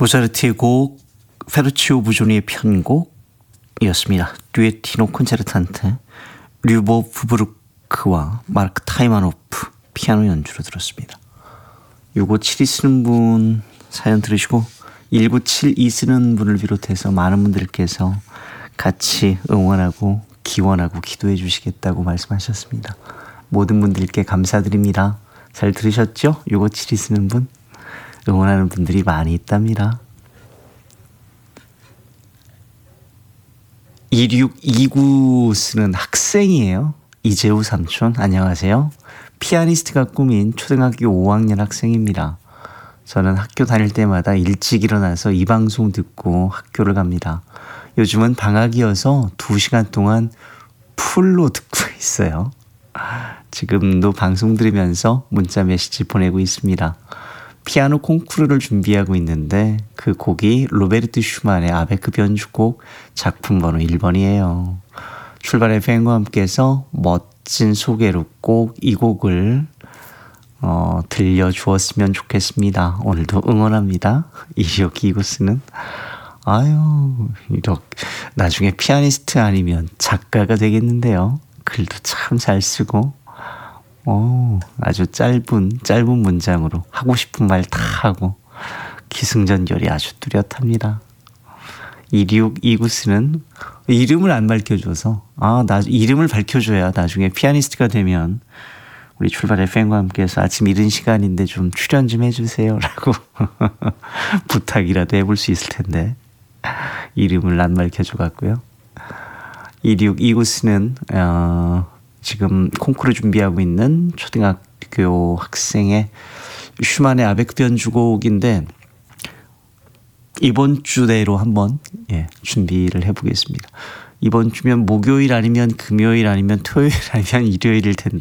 모차르트의 곡 페르치오 부조니의 편곡이었습니다. 듀에티노 콘체르탄테 류보프 브루크와 마르크 타이마노프 피아노 연주로 들었습니다. 6572 쓰는 분 사연 들으시고 1972 쓰는 분을 비롯해서 많은 분들께서 같이 응원하고 기원하고 기도해 주시겠다고 말씀하셨습니다. 모든 분들께 감사드립니다. 잘 들으셨죠? 6572 쓰는 분 응원하는 분들이 많이 있답니다. 2629 쓰는 학생이에요. 이재우 삼촌 안녕하세요. 피아니스트가 꿈인 초등학교 5학년 학생입니다. 저는 학교 다닐 때마다 일찍 일어나서 이 방송 듣고 학교를 갑니다. 요즘은 방학이어서 2시간 동안 풀로 듣고 있어요. 지금도 방송 들으면서 문자 메시지 보내고 있습니다. 피아노 콩쿠르를 준비하고 있는데 그 곡이 로베르트 슈만의 아베크 변주곡 작품 번호 1번이에요. 출발 FM과 함께해서 멋진 소개로 꼭 이 곡을 들려주었으면 좋겠습니다. 오늘도 응원합니다. 이시오키이구스는 아유 이렇게 나중에 피아니스트 아니면 작가가 되겠는데요. 글도 참 잘 쓰고 아주 짧은 문장으로 하고 싶은 말 다 하고 기승전결이 아주 뚜렷합니다. 2629쓰는 이름을 안 밝혀줘서 이름을 밝혀줘야 나중에 피아니스트가 되면 우리 출발 FM과 함께해서 아침 이른 시간인데 좀 출연 좀 해주세요 라고 부탁이라도 해볼 수 있을 텐데 이름을 안 밝혀줘갖고요. 2629쓰는 지금 콩쿠르 준비하고 있는 초등학교 학생의 슈만의 아베크 변주곡인데 이번 주대로 한번 준비를 해보겠습니다. 이번 주면 목요일 아니면 금요일 아니면 토요일 아니면 일요일일 텐데